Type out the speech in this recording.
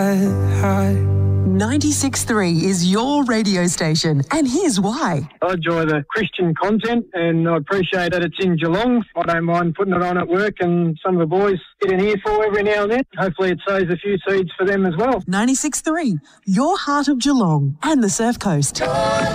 96.3 is your radio station, and here's why. I enjoy the Christian content, and I appreciate that it's in Geelong. I don't mind putting it on at work, and some of the boys get an earful every now and then. Hopefully it sows a few seeds for them as well. 96.3, your heart of Geelong and the Surf Coast.